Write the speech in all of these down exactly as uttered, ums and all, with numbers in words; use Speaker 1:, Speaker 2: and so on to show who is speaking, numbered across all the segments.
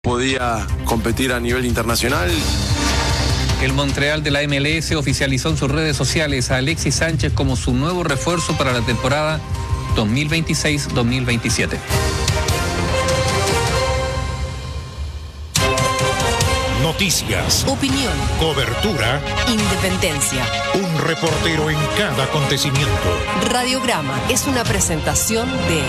Speaker 1: podía competir a nivel internacional.
Speaker 2: El Montreal de la M L S oficializó en sus redes sociales a Alexis Sánchez como su nuevo refuerzo para la temporada dos mil veintiséis dos mil veintisiete.
Speaker 3: Noticias,
Speaker 4: opinión,
Speaker 3: cobertura,
Speaker 4: independencia.
Speaker 3: Un reportero en cada acontecimiento.
Speaker 4: Radiograma es una presentación de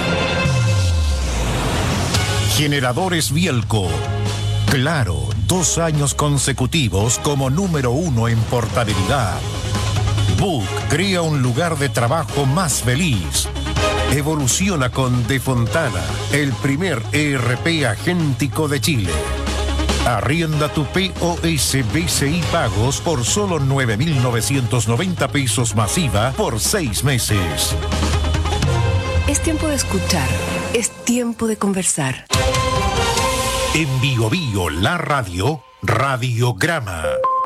Speaker 3: Generadores Bielco. Claro, dos años consecutivos como número uno en portabilidad. Book crea un lugar de trabajo más feliz. Evoluciona con De Fontana, el primer E R P agéntico de Chile. Arrienda tu P O S B C I Pagos por solo nueve mil novecientos noventa pesos masiva por seis meses.
Speaker 4: Es tiempo de escuchar, es tiempo de conversar.
Speaker 3: En Bio Bio, la radio, Radiograma.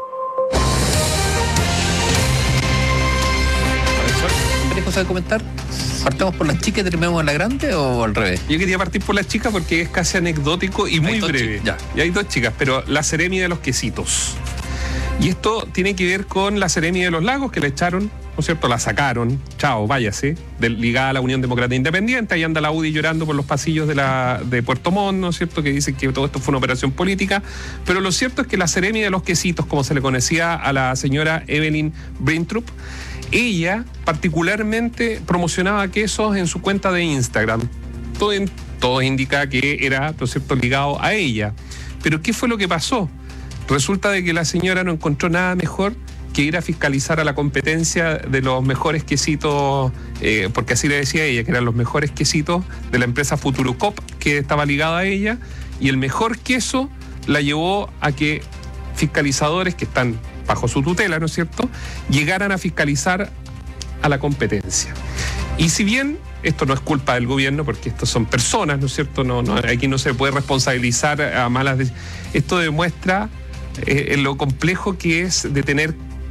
Speaker 2: ¿Tienes cosas de comentar? ¿Partamos por las chicas y terminamos en la grande o al revés?
Speaker 5: Yo quería partir por las chicas porque es casi anecdótico y muy breve.
Speaker 2: Ya.
Speaker 5: Y hay dos chicas, pero la Seremi de los quesitos. Y esto tiene que ver con la Seremi de los Lagos, que la echaron, ¿no es cierto? La sacaron, chao, váyase, de, ligada a la Unión Demócrata Independiente. Ahí anda la U D I llorando por los pasillos de, la, de Puerto Montt, ¿no es cierto? Que dicen que todo esto fue una operación política. Pero lo cierto es que la Seremi de los quesitos, como se le conocía a la señora Evelyn Brintrup, ella particularmente promocionaba quesos en su cuenta de Instagram. Todo, en, todo indica que era, ¿no es cierto?, ligado a ella. Pero ¿qué fue lo que pasó? Resulta de que la señora no encontró nada mejor que ir a fiscalizar a la competencia de los mejores quesitos, eh, porque así le decía ella, que eran los mejores quesitos de la empresa Futurocop, que estaba ligada a ella, y el mejor queso la llevó a que fiscalizadores que están bajo su tutela, ¿no es cierto?, llegaran a fiscalizar a la competencia. Y si bien esto no es culpa del gobierno, porque estos son personas, ¿no es cierto?, no, no, aquí no se puede responsabilizar a malas decisiones. Esto demuestra eh, lo complejo que es de tener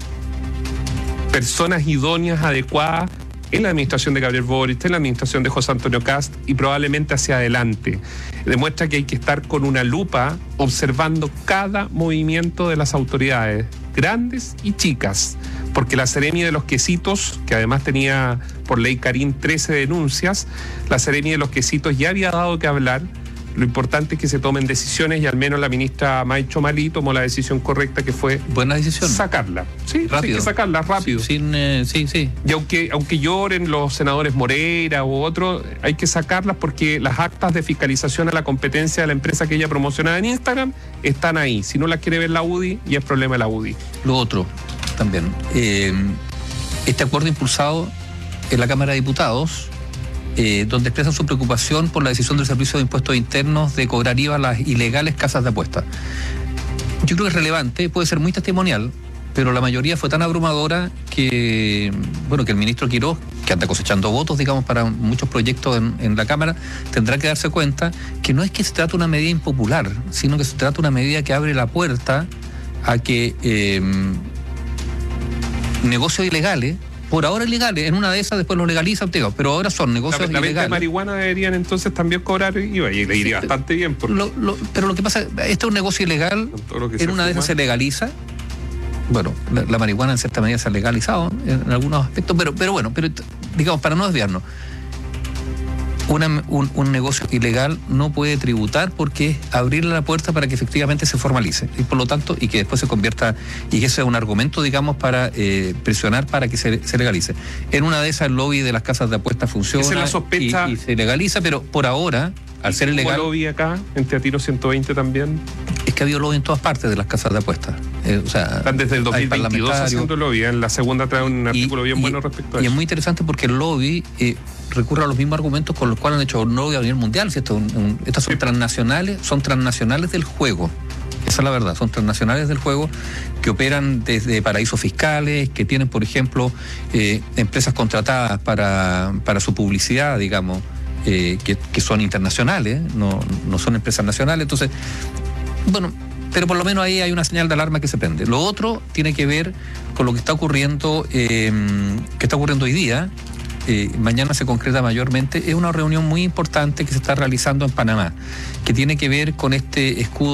Speaker 5: personas idóneas, adecuadas, en la administración de Gabriel Boric, en la administración de José Antonio Kast y probablemente hacia adelante. Demuestra que hay que estar con una lupa observando cada movimiento de las autoridades, grandes y chicas, porque la Seremi de los Quesitos, que además tenía por ley Karim trece denuncias, la Seremi de los Quesitos ya había dado que hablar. Lo importante es que se tomen decisiones y al menos la ministra Maicho Malí tomó la decisión correcta, que fue
Speaker 2: buena decisión,
Speaker 5: sacarla. Sí,
Speaker 2: rápido.
Speaker 5: Hay que sacarla rápido.
Speaker 2: Sin, eh, sí, sí.
Speaker 5: Y aunque, aunque lloren los senadores Moreira u otros, hay que sacarlas porque las actas de fiscalización a la competencia de la empresa que ella promocionaba en Instagram están ahí. Si no las quiere ver la U D I, ya es problema de la U D I.
Speaker 2: Lo otro también, eh, este acuerdo impulsado en la Cámara de Diputados, Eh, donde expresan su preocupación por la decisión del Servicio de Impuestos Internos de cobrar I V A a las ilegales casas de apuestas. Yo creo que es relevante, puede ser muy testimonial, pero la mayoría fue tan abrumadora que, bueno, que el ministro Quiroz, que anda cosechando votos, digamos, para muchos proyectos en, en la Cámara, tendrá que darse cuenta que no es que se trata de una medida impopular, sino que se trata de una medida que abre la puerta a que eh, negocios ilegales, por ahora ilegales, en una de esas después los legalizan, pero ahora son negocios
Speaker 5: la, la
Speaker 2: ilegales.
Speaker 5: venta de marihuana deberían entonces también cobrar I V A y le iría sí, bastante bien. Porque...
Speaker 2: Lo, lo, pero lo que pasa, este es un negocio ilegal, en una de esas se legaliza. Bueno, la, la marihuana en cierta medida se ha legalizado en, en algunos aspectos, pero, pero bueno, pero digamos, para no desviarnos, Una, un, un negocio ilegal no puede tributar porque es abrirle la puerta para que efectivamente se formalice y por lo tanto y que después se convierta y que ese es un argumento, digamos, para eh, presionar para que se, se legalice. En una de esas el lobby de las casas de apuestas funciona
Speaker 5: Esa es la sospecha,
Speaker 2: y, y se legaliza, pero por ahora, al ser ilegal...
Speaker 5: ¿Hubo lobby acá, en Teatino ciento veinte también?
Speaker 2: Es que ha habido lobby en todas partes de las casas de apuestas. Eh, o sea,
Speaker 5: están desde el dos mil veintidós haciendo lobby. En la segunda trae un artículo
Speaker 2: y,
Speaker 5: bien
Speaker 2: y,
Speaker 5: bueno respecto a
Speaker 2: y
Speaker 5: eso.
Speaker 2: Y es muy interesante porque el lobby eh, recurre a los mismos argumentos con los cuales han hecho un lobby a nivel mundial. Si esto, un, un, estas son sí. transnacionales, son transnacionales del juego. Esa es la verdad, son transnacionales del juego que operan desde paraísos fiscales, que tienen, por ejemplo, eh, empresas contratadas para, para su publicidad, digamos, eh, que, que son internacionales, no, no son empresas nacionales. Entonces, bueno, pero por lo menos ahí hay una señal de alarma que se prende. Lo otro tiene que ver con lo que está ocurriendo, eh, que está ocurriendo hoy día, eh, mañana se concreta mayormente, es una reunión muy importante que se está realizando en Panamá, que tiene que ver con este escudo